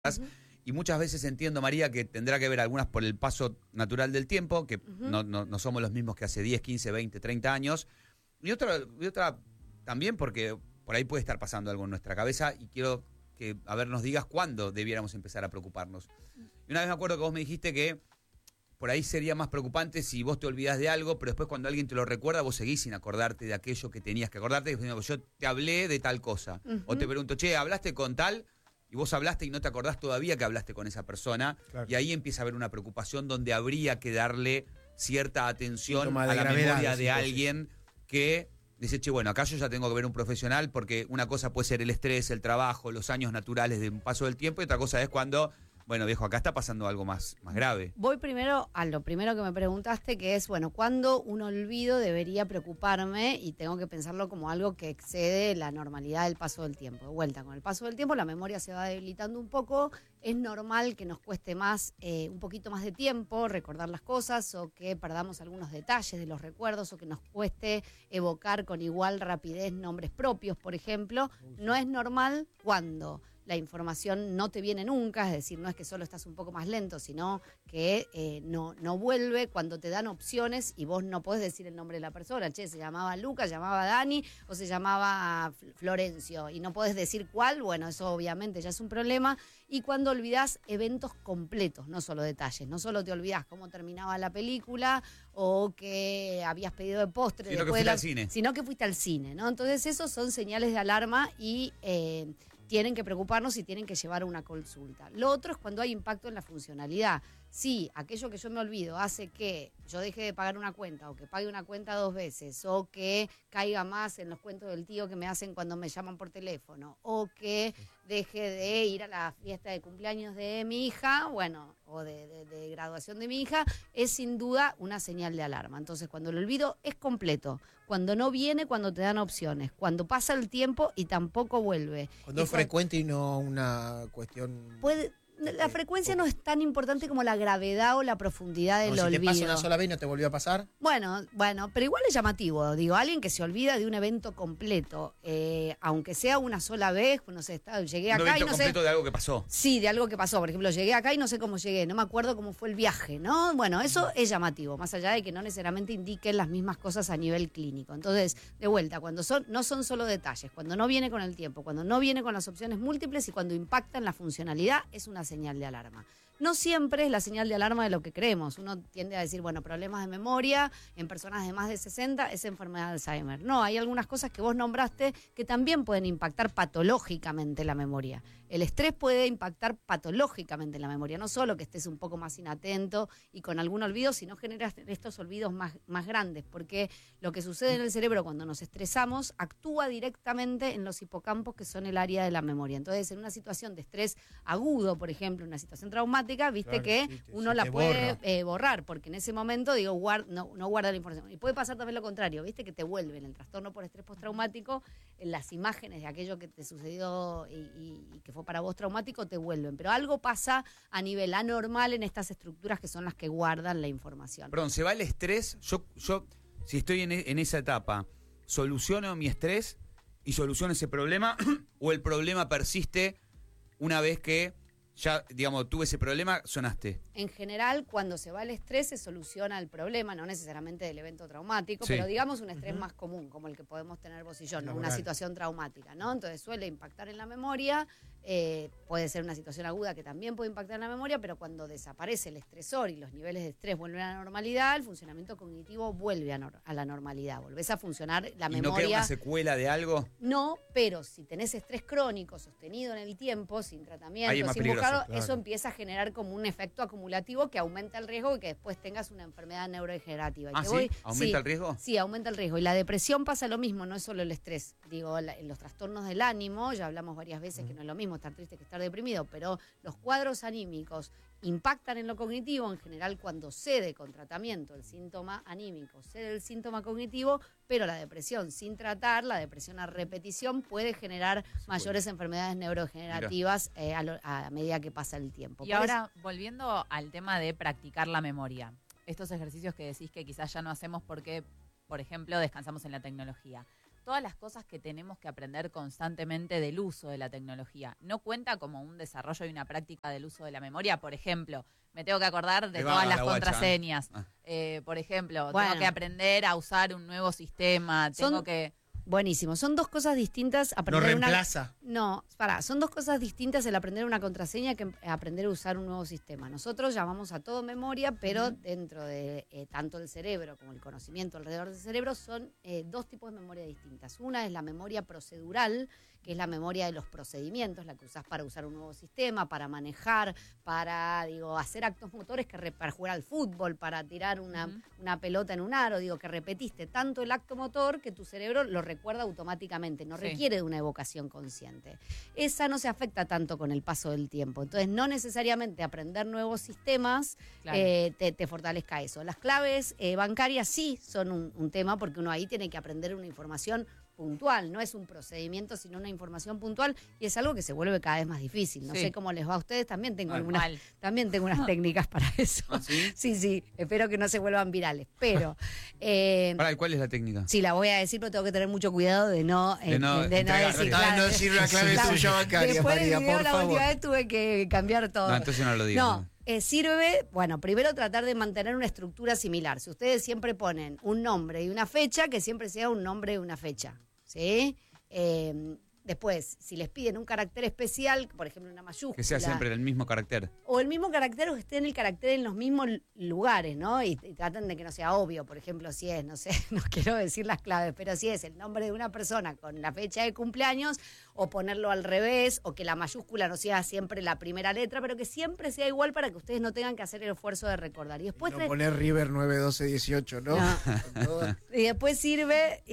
Uh-huh. Y muchas veces entiendo, María, que tendrá que ver algunas por el paso natural del tiempo, que no somos los mismos que hace 10, 15, 20, 30 años. Y otra también porque por ahí puede estar pasando algo en nuestra cabeza y quiero que, nos digas cuándo debiéramos empezar a preocuparnos. Y una vez me acuerdo que vos me dijiste que por ahí sería más preocupante si vos te olvidás de algo, pero después cuando alguien te lo recuerda, vos seguís sin acordarte de aquello que tenías que acordarte. Yo te hablé de tal cosa. O te pregunto, che, ¿hablaste con tal? Y vos hablaste y no te acordás todavía que hablaste con esa persona. Claro. Y ahí empieza a haber una preocupación donde habría que darle cierta atención a la memoria de alguien que dice, che, bueno, acá yo ya tengo que ver un profesional porque una cosa puede ser el estrés, el trabajo, los años naturales de un paso del tiempo y otra cosa es cuando... Bueno, viejo, acá está pasando algo más grave. Voy primero a lo primero que me preguntaste, que es, bueno, ¿cuándo un olvido debería preocuparme? Y tengo que pensarlo como algo que excede la normalidad del paso del tiempo. De vuelta, con el paso del tiempo la memoria se va debilitando un poco. Es normal que nos cueste más, un poquito más de tiempo recordar las cosas o que perdamos algunos detalles de los recuerdos o que nos cueste evocar con igual rapidez nombres propios, por ejemplo. No es normal cuando la información no te viene nunca, es decir, no es que solo estás un poco más lento, sino que no vuelve cuando te dan opciones y vos no podés decir el nombre de la persona. Che, se llamaba Lucas, se llamaba Dani o se llamaba Florencio y no podés decir cuál, bueno, eso obviamente ya es un problema. Y cuando olvidás eventos completos, no solo detalles, no solo te olvidás cómo terminaba la película o que habías pedido de postre sino después al cine. Sino que fuiste al cine, ¿no? Entonces esos son señales de alarma y tienen que preocuparnos y tienen que llevar a una consulta. Lo otro es cuando hay impacto en la funcionalidad. Si aquello que yo me olvido hace que yo deje de pagar una cuenta o que pague una cuenta 2 veces o que caiga más en los cuentos del tío que me hacen cuando me llaman por teléfono o que deje de ir a la fiesta de cumpleaños de mi hija, bueno, o de graduación de mi hija, es sin duda una señal de alarma. Entonces, cuando el olvido es completo, cuando no viene, cuando te dan opciones, cuando pasa el tiempo y tampoco vuelve. Cuando es frecuente y no una cuestión... La frecuencia no es tan importante como la gravedad o la profundidad del olvido. Si te pasa una sola vez y no te volvió a pasar. Bueno, pero igual es llamativo. Digo, alguien que se olvida de un evento completo, aunque sea una sola vez, no sé, llegué acá y no sé... ¿Un evento completo de algo que pasó? Sí, de algo que pasó. Por ejemplo, llegué acá y no sé cómo llegué, no me acuerdo cómo fue el viaje, ¿no? Bueno, eso es llamativo, más allá de que no necesariamente indiquen las mismas cosas a nivel clínico. Entonces, de vuelta, cuando no son solo detalles, cuando no viene con el tiempo, cuando no viene con las opciones múltiples y cuando impacta en la funcionalidad, es una señal de alarma. No siempre es la señal de alarma de lo que creemos. Uno tiende a decir, bueno, problemas de memoria en personas de más de 60 es enfermedad de Alzheimer. No, hay algunas cosas que vos nombraste que también pueden impactar patológicamente la memoria. El estrés puede impactar patológicamente la memoria, no solo que estés un poco más inatento y con algún olvido, sino generas estos olvidos más grandes, porque lo que sucede en el cerebro cuando nos estresamos actúa directamente en los hipocampos, que son el área de la memoria. Entonces, en una situación de estrés agudo, por ejemplo, una situación traumática, viste, claro, que uno la puede borrar, porque en ese momento, digo, no guarda la información. Y puede pasar también lo contrario, viste, que te vuelve en el trastorno por estrés postraumático, en las imágenes de aquello que te sucedió y que fue para vos traumático, te vuelven. Pero algo pasa a nivel anormal en estas estructuras que son las que guardan la información. Perdón, ¿se va el estrés? Yo si estoy en esa etapa, ¿soluciono mi estrés y soluciono ese problema? ¿O el problema persiste una vez que ya, digamos, tuve ese problema, sonaste? En general, cuando se va el estrés, se soluciona el problema, no necesariamente del evento traumático, sí, pero digamos un estrés más común, como el que podemos tener vos y yo, ¿no? Una situación traumática, ¿no? Entonces suele impactar en la memoria, puede ser una situación aguda que también puede impactar en la memoria, pero cuando desaparece el estresor y los niveles de estrés vuelven a la normalidad, el funcionamiento cognitivo vuelve a la normalidad, volvés a funcionar la memoria. ¿Y no queda una secuela de algo? No, pero si tenés estrés crónico sostenido en el tiempo, sin tratamiento, sin buscarlo, claro, eso empieza a generar como un efecto acumulativo que aumenta el riesgo de que después tengas una enfermedad neurodegenerativa. ¿Sí? ¿Aumenta el riesgo? Sí, aumenta el riesgo. Y la depresión pasa lo mismo, no es solo el estrés. Digo, en los trastornos del ánimo, ya hablamos varias veces que no es lo mismo estar triste que estar deprimido, pero los cuadros anímicos impactan en lo cognitivo, en general cuando cede con tratamiento el síntoma anímico, cede el síntoma cognitivo, pero la depresión sin tratar, la depresión a repetición puede generar mayores enfermedades neurodegenerativas a medida que pasa el tiempo. Y ahora, volviendo al tema de practicar la memoria, estos ejercicios que decís que quizás ya no hacemos porque, por ejemplo, descansamos en la tecnología. todas las cosas que tenemos que aprender constantemente del uso de la tecnología. ¿No cuenta como un desarrollo y una práctica del uso de la memoria? Por ejemplo, me tengo que acordar de Te va todas a las la guacha, contraseñas. ¿eh? Por ejemplo, Bueno. tengo que aprender a usar un nuevo sistema. Tengo Son- que... Buenísimo. Son dos cosas distintas. No Aprender reemplaza. No, son dos cosas distintas el aprender una contraseña que aprender a usar un nuevo sistema. Nosotros llamamos a todo memoria, pero dentro de tanto el cerebro como el conocimiento alrededor del cerebro son dos tipos de memoria distintas. Una es la memoria procedural, que es la memoria de los procedimientos, la que usás para usar un nuevo sistema, para manejar, para hacer actos motores, para jugar al fútbol, para tirar una pelota en un aro, que repetiste tanto el acto motor que tu cerebro lo recuerda automáticamente, no Sí. requiere de una evocación consciente. Esa no se afecta tanto con el paso del tiempo. Entonces, no necesariamente aprender nuevos sistemas Claro. te fortalezca eso. Las claves bancarias sí son un tema porque uno ahí tiene que aprender una información puntual, no es un procedimiento, sino una información puntual y es algo que se vuelve cada vez más difícil. No Sí. sé cómo les va a ustedes, también tengo Mal. algunas, también tengo unas técnicas para eso. ¿Ah, sí? Sí, espero que no se vuelvan virales, pero Pará, ¿y cuál es la técnica? sí, la voy a decir, pero tengo que tener mucho cuidado de no entregar, decir. ok. Ah, no decir la clave Claro. suya bancaria, Después María, del video, por la favor. última vez tuve que cambiar todo. No, entonces no lo digas. No, sirve, bueno, primero tratar de mantener una estructura similar. Si ustedes siempre ponen un nombre y una fecha, que siempre sea un nombre y una fecha, ¿sí? Después, si les piden un carácter especial, por ejemplo una mayúscula. Que sea siempre el mismo carácter. O el mismo carácter o que esté en el carácter en los mismos lugares, ¿no? Y traten de que no sea obvio. Por ejemplo, si es, no sé, no quiero decir las claves, pero si es el nombre de una persona con la fecha de cumpleaños, o ponerlo al revés, o que la mayúscula no sea siempre la primera letra, pero que siempre sea igual para que ustedes no tengan que hacer el esfuerzo de recordar. Y después No poner River 91218, ¿no? No. Con todo. Y después sirve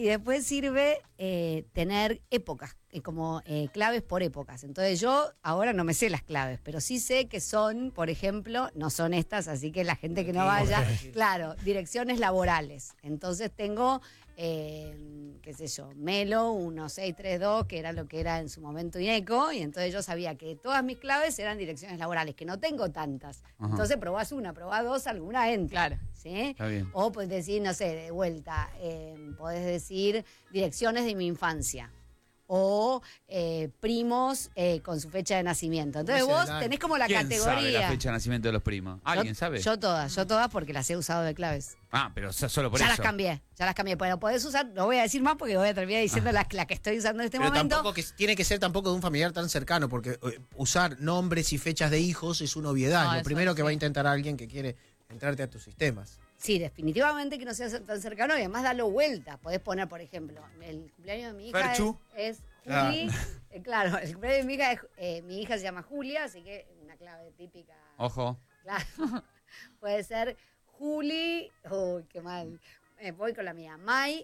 tener épocas, como claves por épocas. Entonces yo ahora no me sé las claves, pero sí sé que son, por ejemplo, no son estas, así que la gente que no vaya, claro, direcciones laborales. Entonces tengo, qué sé yo, Melo 1632, que era lo que era en su momento INECO, y entonces yo sabía que todas mis claves eran direcciones laborales, que no tengo tantas. Ajá. Entonces probás una, probás dos, alguna entra. Claro. ¿Sí? Está bien. O podés decir, no sé, de vuelta, podés decir direcciones de mi infancia. O primos con su fecha de nacimiento. Entonces No sé, vos dale. tenés como la ¿Quién categoría. sabe la fecha de nacimiento de los primos? ¿Alguien yo, sabe? Yo todas porque las he usado de claves. Ah, pero solo por ya eso. las cambié. Pero podés usar, no voy a decir más porque voy a terminar diciendo la que estoy usando en este Pero momento. tampoco que tiene que ser tampoco de un familiar tan cercano, porque usar nombres y fechas de hijos es una obviedad. No, Lo eso primero que sí. va a intentar alguien que quiere entrarte a tus sistemas. Sí, definitivamente que no sea tan cercano y además dalo vuelta. Podés poner, por ejemplo, el cumpleaños de mi hija Ferchu. es Ah. Juli. Claro, el cumpleaños de mi hija mi hija se llama Julia, así que una clave típica. Ojo. Claro. Puede ser Juli. Uy, qué mal. Voy con la mía. May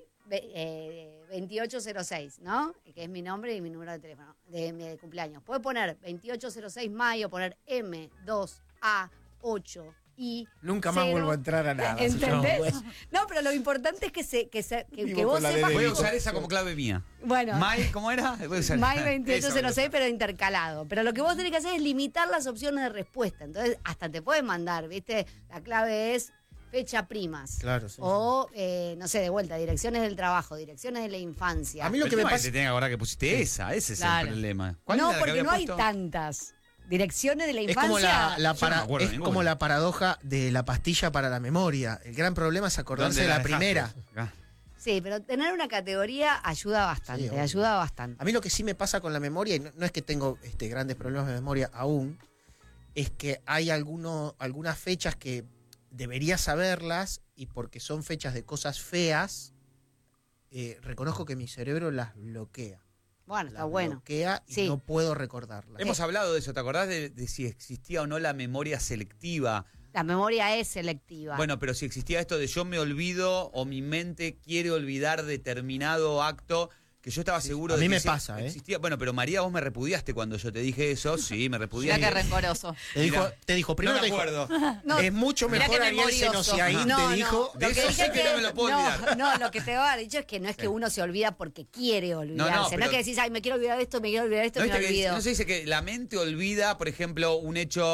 2806, ¿no? Que es mi nombre y mi número de teléfono de cumpleaños. Puede poner 2806 May o poner M2A8. Y Nunca más vuelvo a entrar a nada. ¿Entendés? Pues, No, pero lo importante es que Vivo vos con la sepas. DDI. Voy a usar esa como clave mía. Bueno, May, ¿cómo era? Voy a usar May esa. 2806, pero intercalado. Pero lo que vos tenés que hacer es limitar las opciones de respuesta. Entonces, hasta te pueden mandar, ¿viste? La clave es fecha primas. Claro, sí. O, no sé, de vuelta, direcciones del trabajo, direcciones de la infancia. A mí lo El que me tema es pasa. te tenés que acordar que pusiste esa. Ese es Claro. el problema. ¿Cuál No, era la que porque había no hay puesto? tantas. Direcciones de la Es infancia. como Yo no me acuerdo es ninguna. como la paradoja de la pastilla para la memoria. El gran problema es acordarse de ¿Dónde la dejaste? primera. Ah. Sí, pero tener una categoría ayuda bastante, Sí, obvio. ayuda bastante. A mí lo que sí me pasa con la memoria, y no es que tengo grandes problemas de memoria aún, es que hay algunas fechas que debería saberlas y porque son fechas de cosas feas, reconozco que mi cerebro las bloquea. Bueno, está Las bueno. bloquea y Sí. no puedo recordarlas. Hemos hablado de eso, ¿te acordás de si existía o no la memoria selectiva? La memoria es selectiva. Bueno, pero si existía esto de yo me olvido o mi mente quiere olvidar determinado acto, que yo estaba seguro a de mí que me sí pasa, existía. Bueno, pero María, vos me repudiaste cuando yo te dije eso. Sí, me Mira repudiaste. qué rencoroso. Te dijo, No primero me te dijo, acuerdo. No, es mucho Mirá mejor qué Ariel memorioso. Senosiaín, No, te dijo. De eso sé que no me lo puedo olvidar. No, lo que te va a dicho es que no es que uno se olvida porque quiere olvidarse. No, pero- es que decís, ay, me quiero olvidar de esto, me quiero olvidar de esto, ¿No me viste que olvido. no se dice que la mente olvida, por ejemplo, un hecho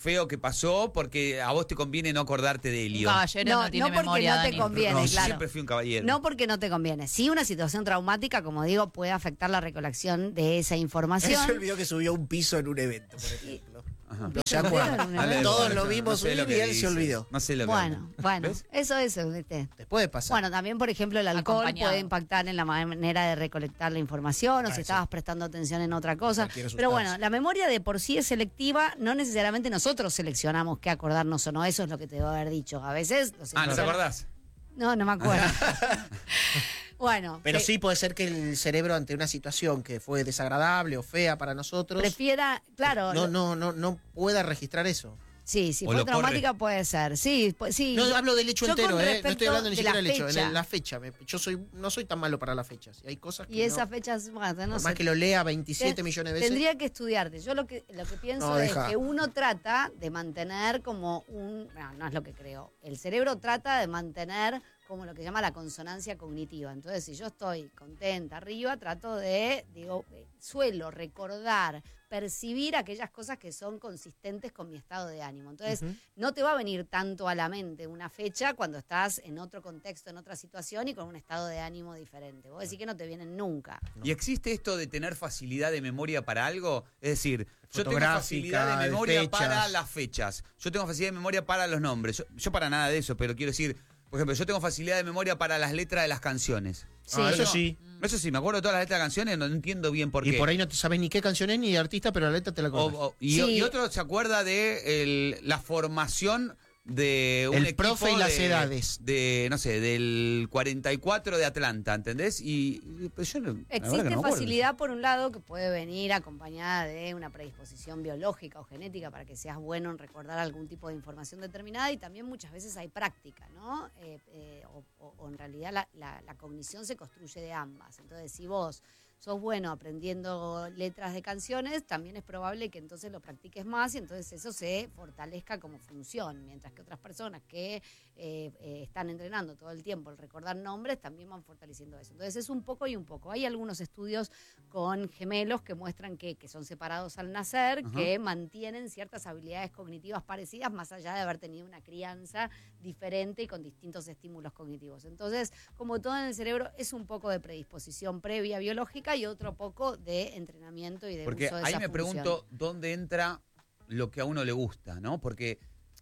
feo que pasó porque a vos te conviene no acordarte de Un Elio. caballero no tiene porque memoria, no te Dani. conviene, No, claro. siempre fui un caballero. No porque no te conviene. Sí, una situación traumática, como digo, puede afectar la recolección de esa información. Él se olvidó que subió un piso en un evento, por ejemplo. Ajá. No se acuerda. Dale, Todos dale, lo no vimos sé lo subir y que él se dice. olvidó. No sé lo que Bueno, ¿Ves? eso, ¿viste? Te puede pasar. Bueno, también, por ejemplo, el alcohol Acompañado. puede impactar en la manera de recolectar la información o si eso. estabas prestando atención en otra cosa. Cualquier Pero bueno, sustancia. la memoria de por sí es selectiva, no necesariamente nosotros seleccionamos qué acordarnos o no, eso es lo que te debo haber dicho. A veces... lo ¿No te selecciona- acordás? No, no me acuerdo. Bueno, Pero sí puede ser que el cerebro ante una situación que fue desagradable o fea para nosotros prefiera, claro, no pueda registrar eso. sí, si O fue lo traumática puede ser, sí, sí. No hablo del hecho Yo entero, con no estoy respecto hablando ni de siquiera la del hecho, fecha. en la fecha. Yo no soy tan malo para las fechas. Y hay cosas que Y esas no, fechas, bueno, no por sé. más que lo lea 27 Ten- millones de veces. Tendría que estudiarte. Yo lo que pienso No, es deja. que uno trata de mantener como un... No es lo que creo. El cerebro trata de mantener como lo que llama la consonancia cognitiva. Entonces, si yo estoy contenta arriba, trato de, suelo recordar, percibir aquellas cosas que son consistentes con mi estado de ánimo. Entonces, Ujú. no te va a venir tanto a la mente una fecha cuando estás en otro contexto, en otra situación y con un estado de ánimo diferente. Vos decís que no te vienen nunca. ¿Y existe esto de tener facilidad de memoria para algo? Es decir, yo tengo Fotográfica, facilidad de de memoria fechas. para las fechas. Yo tengo facilidad de memoria para los nombres. Yo para nada de eso, pero quiero decir, por ejemplo, yo tengo facilidad de memoria para las letras de las canciones. Sí. Eso No, sí. Eso sí, me acuerdo de todas las letras de canciones, no entiendo bien por Y qué. por ahí no te sabes ni qué canción es ni de artista, pero la letra te la conoces. Y, Sí. y otro se acuerda de la formación de un El equipo profe y las edades. de, no sé, del 44 de Atlanta, ¿entendés? Pues yo no, la verdad que Existe no me acuerdo. facilidad, por un lado, que puede venir acompañada de una predisposición biológica o genética para que seas bueno en recordar algún tipo de información determinada y también muchas veces hay práctica, ¿no? O en realidad la cognición se construye de ambas. Entonces, si vos sos bueno aprendiendo letras de canciones, también es probable que entonces lo practiques más y entonces eso se fortalezca como función, mientras que otras personas que están entrenando todo el tiempo el recordar nombres también van fortaleciendo eso. Entonces es un poco y un poco. Hay algunos estudios con gemelos que muestran que son separados al nacer, Ajá. que mantienen ciertas habilidades cognitivas parecidas más allá de haber tenido una crianza diferente y con distintos estímulos cognitivos. Entonces, como todo en el cerebro, es un poco de predisposición previa biológica y otro poco de entrenamiento y de Porque uso de ahí esa me función. pregunto dónde entra lo que a uno le gusta, ¿no? Porque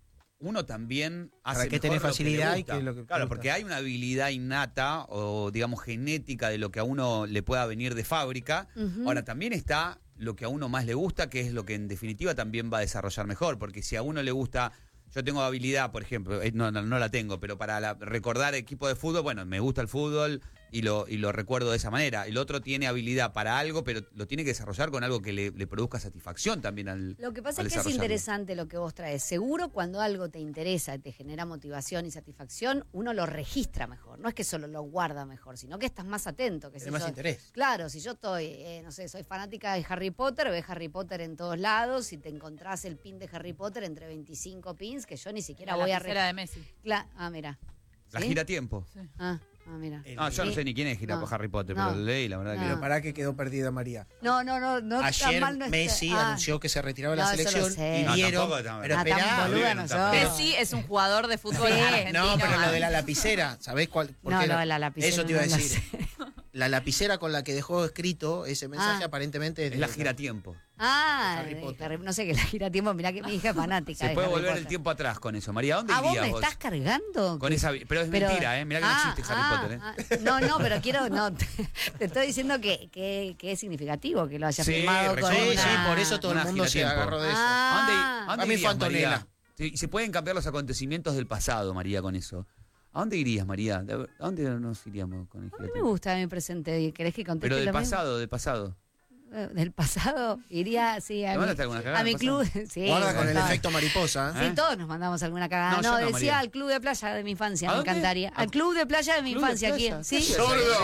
uno también hace ¿Para qué mejor tenés lo que le facilidad y gusta. qué es lo que te Claro, gusta? porque hay una habilidad innata o, digamos, genética de lo que a uno le pueda venir de fábrica. Ujú. Ahora, también está lo que a uno más le gusta, que es lo que en definitiva también va a desarrollar mejor. Porque si a uno le gusta... Yo tengo habilidad, por ejemplo, no la tengo, pero para recordar equipo de fútbol, bueno, me gusta el fútbol y lo recuerdo de esa manera. El otro tiene habilidad para algo, pero lo tiene que desarrollar con algo que le produzca satisfacción también al Lo que pasa al es que es desarrollarlo. interesante lo que vos traes. Seguro cuando algo te interesa, te genera motivación y satisfacción, uno lo registra mejor. No es que solo lo guarda mejor, sino que estás más atento. Que Tiene más interés. Claro, si yo estoy, no sé, soy fanática de Harry Potter, ves Harry Potter en todos lados y te encontrás el pin de Harry Potter entre 25 pins que yo ni siquiera La voy a... lapicera de Messi. mira. La ¿Sí? gira a tiempo. Mira. El- No, yo no Sí. sé ni quién es gira No. por Harry Potter, No. pero lo leí, la verdad No. que... Pero para que quedó perdida María. No, tan Ayer mal no está. Messi anunció que se retiraba de la No, eso lo selección sé. y No, vieron. tampoco tan- Pero tan esperá. boluda no soy. Messi es un jugador de fútbol Sí. argentino. No, pero lo de la lapicera, ¿sabés cuál? por No, qué lo de la lapicera Eso te iba a no lo decir. La lapicera con la que dejó escrito ese mensaje Ah. aparentemente Es la gira a tiempo. Harry De Potter. no sé qué la gira a tiempo, mirá que mi hija es fanática. Se de puede Harry volver el Potter. tiempo atrás con eso. María, ¿a dónde ¿Ah, vos irías me vos? estás cargando? Con esa, pero es mentira, ¿eh? Mirá que no existe Harry Potter, ¿eh? No, pero quiero, te estoy diciendo que es significativo que lo haya Sí, firmado con Sí, Sí, una... sí, por eso todo el Una mundo se gira a tiempo. agarró de eso. Ah. ¿A dónde A mí irías, fue Antonella. María? Sí, se pueden cambiar los acontecimientos del pasado, María, con eso. ¿A dónde irías, María? ¿A dónde nos iríamos con el A gira mí a me tiempo? gusta mi presente. ¿Querés que conteste Pero del lo mismo? pasado, del pasado. Del pasado, iría, sí, a ¿Te mi, mandaste alguna cagada a mi del club. pasado? Sí, Guarda con el todos. efecto mariposa. Sí, todos nos mandamos alguna cagada. No, No, yo no, decía María. al club de playa de mi infancia, ¿A me dónde? encantaría. Al club de playa de mi ¿Club de infancia, aquí. playa? Sí, ¿Qué Sordo. María?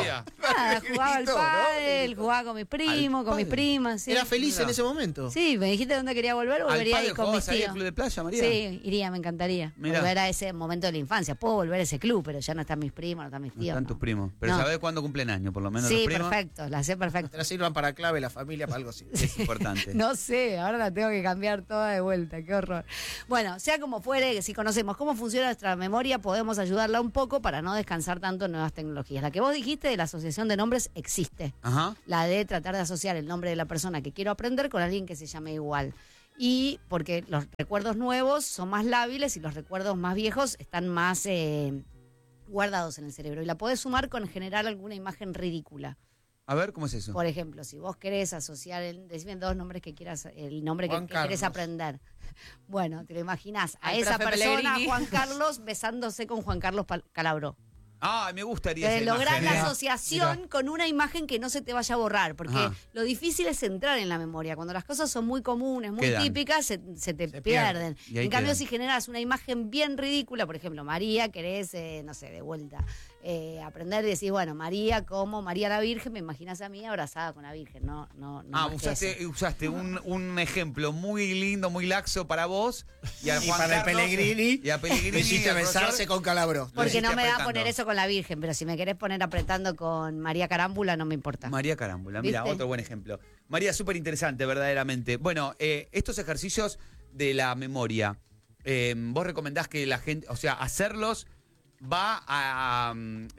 Nada, jugaba al Grito, ¿no? pádel, jugaba con mis primos, con mis primas. Sí. ¿Era feliz Mira. en ese momento? Sí, me dijiste dónde quería volver, volvería ahí ¿Al con mis jugabas ahí al tíos. club de playa, María? Sí, iría, me encantaría. Mirá. Volver a ese momento de la infancia. Puedo volver a ese club, pero ya no están mis primos, no están mis No tíos. están tus no. primos. Pero No. ¿sabés cuándo cumplen año, por lo menos los Sí, primos? perfecto, la sé perfecto. Te la sirvan para clave la familia, para algo así. Es importante. No sé, ahora la tengo que cambiar toda de vuelta, qué horror. Bueno, sea como fuere, si conocemos cómo funciona nuestra memoria, podemos ayudarla un poco para no descansar tanto en nuevas tecnologías. La que vos dijiste de la asociación de nombres existe. Ajá. La de tratar de asociar el nombre de la persona que quiero aprender con alguien que se llame igual. Y porque los recuerdos nuevos son más lábiles y los recuerdos más viejos están más guardados en el cerebro. Y la podés sumar con generar alguna imagen ridícula. A ver, ¿cómo es eso? Por ejemplo, si vos querés asociar, decime dos nombres que quieras, el nombre Juan que querés Carlos. aprender. Bueno, te lo imaginás a Al esa profe persona, Pellegrini. Juan Carlos, besándose con Juan Carlos Calabró. Ah, me gustaría esa Lográs imagen, la ¿eh? asociación con una imagen que no se te vaya a borrar, porque Ajá. lo difícil es entrar en la memoria. Cuando las cosas son muy comunes, muy Quedan. típicas, se te Se pierden. Y ahí En cambio, quedan. si generas una imagen bien ridícula, por ejemplo, María, querés, no sé, de vuelta, aprender y decir, bueno, María como María la Virgen, me imaginas a mí abrazada con la Virgen, no Ah, más que eso. usaste un ejemplo muy lindo, muy laxo para vos. Y, a Y Juan para el Carlos, Pellegrini, Y a Pellegrini. lo hiciste y al besarse profesor. con Calabró. Porque hiciste no me da a apretando. poner eso con la Virgen, pero si me querés poner apretando con María Carámbula, no me importa. María Carámbula, mira, ¿Viste? otro buen ejemplo. María, súper interesante, verdaderamente. Bueno, estos ejercicios de la memoria, vos recomendás que la gente, o sea, hacerlos va a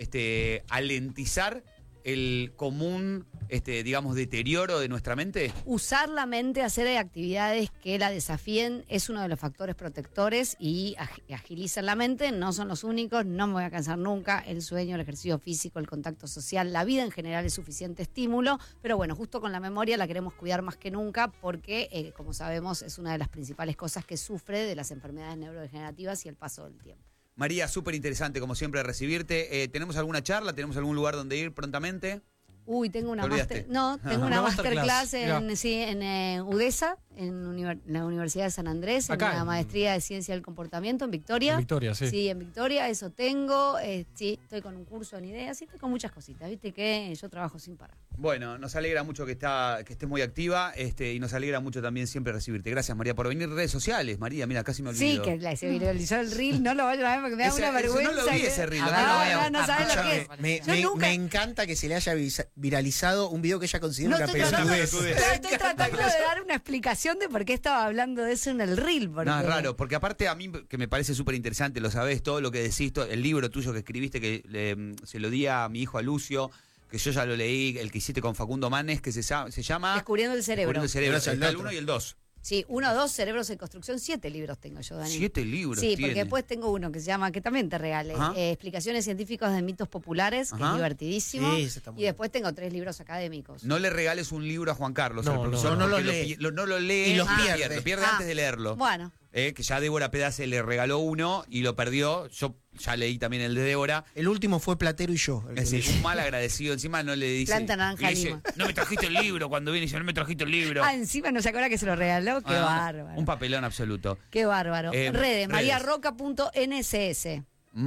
alentizar el común, digamos, deterioro de nuestra mente. Usar la mente, hacer actividades que la desafíen es uno de los factores protectores y agilizan la mente. No son los únicos, no me voy a cansar nunca. El sueño, el ejercicio físico, el contacto social, la vida en general es suficiente estímulo. Pero bueno, justo con la memoria la queremos cuidar más que nunca porque, como sabemos, es una de las principales cosas que sufre de las enfermedades neurodegenerativas y el paso del tiempo. María, súper interesante, como siempre, recibirte. ¿Tenemos alguna charla? ¿Tenemos algún lugar donde ir prontamente? Uy, tengo una ¿Te olvidaste? tengo una Una masterclass masterclass, en UDESA, en la Universidad de San Andrés, Acá, en la en- maestría de Ciencia del Comportamiento en Victoria. En Victoria, sí. Sí, en Victoria, eso tengo. Sí, estoy con un curso en ideas, sí, estoy con muchas cositas. Viste que yo trabajo sin parar. Bueno, nos alegra mucho que estés muy activa y nos alegra mucho también siempre recibirte. Gracias, María, por venir. Redes sociales, María, mira, casi me olvido. Sí, que se viralizó el reel, no lo vayan a ver porque me da Ese- una eso no vergüenza. lo vi, que- ese reel, Ah, no lo voy a- no sabes lo que es. Me, Yo me- nunca- me encanta que se le haya viralizado un video que ella considera No una estoy tratando, pelotudez. estoy tratando de dar una explicación de por qué estaba hablando de eso en el reel. Porque... No, es raro, porque aparte a mí que me parece súper interesante, lo sabés, todo lo que decís, el libro tuyo que escribiste, que se lo di a mi hijo, a Lucio, que yo ya lo leí, el que hiciste con Facundo Manes, que se llama Descubriendo el cerebro. Descubriendo el cerebro. Pero es el Está el otro. 1 y el 2. Sí, 1, 2, Cerebros en Construcción, 7 libros tengo yo, Dani. 7 libros Sí, porque tiene. después tengo uno que se llama, que también te regalé, Ajá. Explicaciones científicas de mitos populares, que Ajá. es divertidísimo. Sí, ese está muy Y después tengo 3 libros académicos. No le regales un libro a Juan Carlos, No, al no, profesor, no lo porque lee. no lo lee Y los pierde. pierde. Pierde Ah, antes de leerlo. Bueno, Que ya Débora Pedace le regaló uno y lo perdió. Yo ya leí también el de Débora. El último fue Platero y yo. el que Es decir, leí. un mal agradecido. Encima no le dice. Planta naranja le dice, lima. no me trajiste el libro. Cuando viene dice, no me trajiste el libro. encima no se acuerda que se lo regaló. Qué Ah, bárbaro. Un papelón absoluto. Qué bárbaro. Redes. Redes, mariarroca.nss.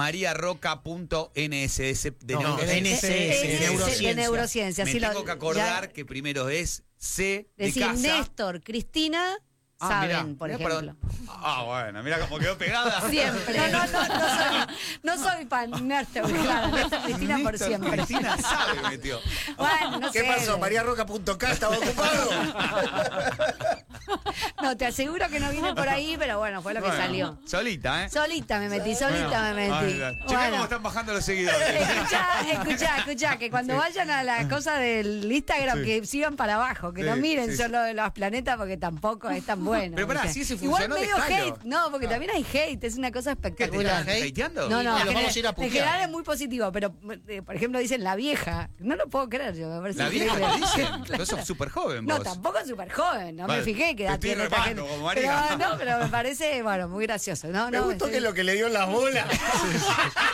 mariarroca.nss de No, neurociencia. NSS, neurociencia. De neurociencia. Me sí, tengo que acordar ya que primero es C de decir casa. Néstor, Cristina, saben, mirá, por mirá ejemplo. Bueno, mira cómo quedó pegada. Siempre. No soy fan Néstor, claro. Néstor, Cristina por Néstor, siempre. Cristina sabe, metió. Bueno, no ¿Qué sé. pasó? ¿MariaRoca.k estaba ocupado? No, te aseguro que no vine por ahí, pero bueno, fue lo que Bueno, salió. Solita, ¿eh? Solita me metí, solita me metí. Checa cómo están bajando los seguidores. Escuchá, que cuando vayan a la cosa del Instagram, Sí. que sigan para abajo, que Sí, no miren sí, solo de los planetas porque tampoco es tan bueno. Pero pará, ¿viste? si ese Igual funcionó, medio dejalo. hate, no, porque también hay hate, es una cosa ¿Qué te espectacular. están hateando? No, Nos en vamos a ir a general, en putear. general es muy positivo, pero por ejemplo dicen la vieja. No lo puedo creer yo, me parece La vieja increíble. te dicen. Claro. Vos sos súper joven, No, vos. tampoco es súper joven, no Vale, me fijé que edad estoy tiene esta remando, gente. como María. Pero, no, pero me parece, bueno, muy gracioso. No, Me no, gustó sí. que lo que le dio en las bolas.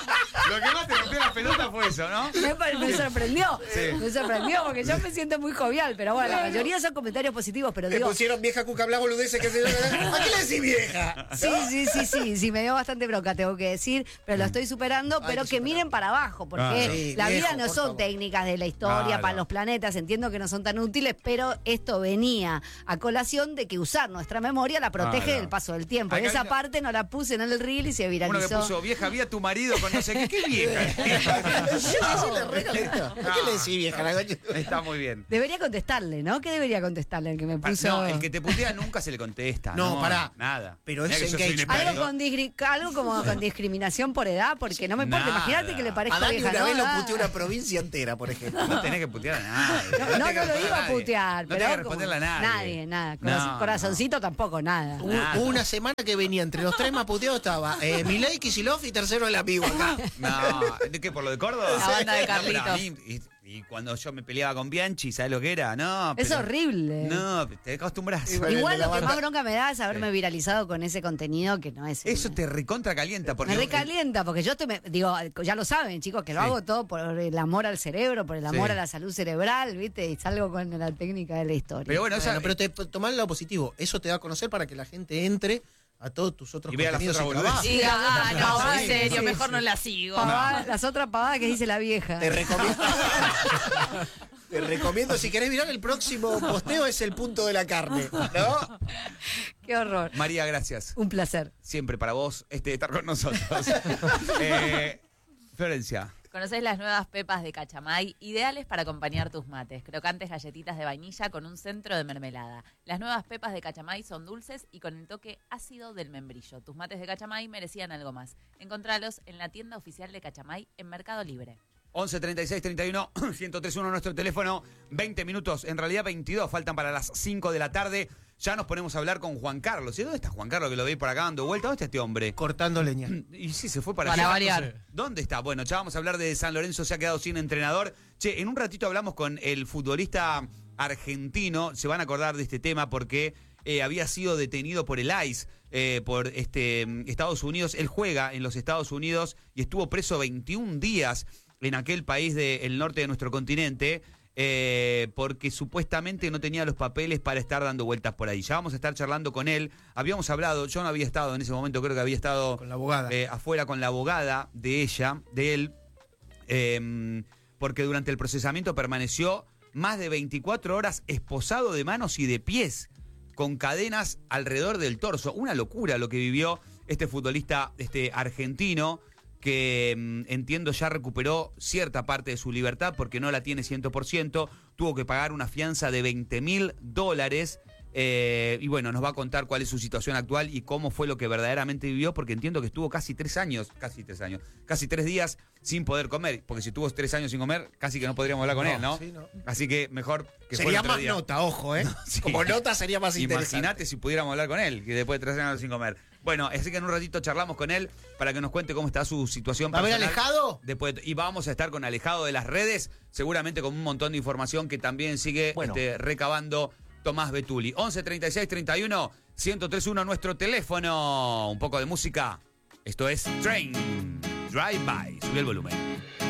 Lo que más te rompió la pelota fue eso, ¿no? Me sorprendió. Sí. Me sorprendió porque yo me siento muy jovial, pero bueno, la mayoría son comentarios positivos, pero Me digo. pusieron vieja cuca, habla boludeces, que se... ¿A qué le decís vieja? Sí, me dio bastante bronca, tengo que decir, pero lo estoy superando, pero que miren para abajo, porque Sí, la viejo, vida no por son favor. técnicas de la historia Claro. para los planetas, entiendo que no son tan útiles, pero esto venía a colación de que usar nuestra memoria la protege Claro. del paso del tiempo. Acá Esa hay- parte no la puse en el reel y se Uno que viralizó. puso, vieja, vi a tu marido con no sé qué. ¿Qué vieja? Yo le reconecto. ¿A qué le decís vieja? La concha? Está muy bien. Debería contestarle, ¿no? ¿Qué debería contestarle el que me puso? No, el que te putea nunca se le contesta. No, pará. Nada. Pero Mirá es que yo soy un engagement. experto. Algo como con discriminación por edad, porque no me importa. Nada. Imagínate que le A parezca Dani vieja, una ¿no? vez lo Ah. puteó una provincia entera, por ejemplo. No tenés que putear a nadie. No, tenés que lo responder iba a nadie. putear, No pero tenés que como- responderle a nadie. Nada. No, Corazoncito tampoco, nada. Hubo una semana que venía entre los tres más puteados estaba Milei, Kicillof y tercero el amigo acá. No, ¿de qué? ¿Por lo de Córdoba? La banda de No, pero a Carlitos. mí, y cuando yo me peleaba con Bianchi, ¿sabes lo que era? No, Es pero- horrible. No, te acostumbras. Igual. Igual el de la lo que banda. más bronca me da es haberme viralizado con ese contenido que no es. Eso te recontra calienta. Porque Me recalienta, porque yo digo, ya lo saben, chicos, que lo Sí. hago todo por el amor al cerebro, por el amor Sí. a la salud cerebral, ¿viste? Y salgo con la técnica de la historia. Pero bueno, Bueno, pero tomar lo positivo. Eso te da a conocer para que la gente entre a todos tus otros Y vea las contenidos otras y trabajos. boludeces. Sí, no, en Sí, serio, sí, mejor sí. no la sigo. Las otras pavadas que dice la vieja. Te recomiendo. Te recomiendo, si querés mirar el próximo posteo, es el punto de la carne, ¿no? Qué horror. María, gracias. Un placer. Siempre para vos estar con nosotros. Florencia. ¿Conocés las nuevas pepas de Cachamay? Ideales para acompañar tus mates. Crocantes galletitas de vainilla con un centro de mermelada. Las nuevas pepas de Cachamay son dulces y con el toque ácido del membrillo. Tus mates de Cachamay merecían algo más. Encontralos en la tienda oficial de Cachamay en Mercado Libre. 11 36 31 1031 nuestro teléfono. 20 minutos, en realidad 22, faltan para las 5 de la tarde. Ya nos ponemos a hablar con Juan Carlos. ¿Y dónde está Juan Carlos que lo veis por acá dando vuelta? ¿Dónde está este hombre? Cortando leña. Y sí, se fue para Para allá. variar. ¿Dónde está? Bueno, ya vamos a hablar de San Lorenzo, se ha quedado sin entrenador. Che, en un ratito hablamos con el futbolista argentino, se van a acordar de este tema porque había sido detenido por el ICE, por Estados Unidos. Él juega en los Estados Unidos y estuvo preso 21 días en aquel país del norte de nuestro continente. Porque supuestamente no tenía los papeles para estar dando vueltas por ahí. Ya vamos a estar charlando con él. Habíamos hablado, yo no había estado en ese momento, creo que había estado Con la abogada. afuera con la abogada de ella, de él, porque durante el procesamiento permaneció más de 24 horas esposado de manos y de pies, con cadenas alrededor del torso. Una locura lo que vivió este futbolista argentino, que entiendo ya recuperó cierta parte de su libertad porque no la tiene 100%, tuvo que pagar una fianza de $20,000 y bueno, nos va a contar cuál es su situación actual y cómo fue lo que verdaderamente vivió, porque entiendo que estuvo casi 3 días sin poder comer, porque si estuvo 3 años sin comer, casi que no podríamos hablar con él, ¿no? Sí, no. Así que mejor que Sería fuera otro más día. nota, ojo, ¿eh? Sí. Como nota sería más interesante. Imagínate si pudiéramos hablar con él, que después de 3 años sin comer. Bueno, así que en un ratito charlamos con él para que nos cuente cómo está su situación ¿Va a haber personal. Alejado? Y vamos a estar con Alejado de las redes, seguramente con un montón de información que también sigue recabando Tomás Betuli. 11 36 31 1031 nuestro teléfono. Un poco de música. Esto es Train Drive By. Sube el volumen.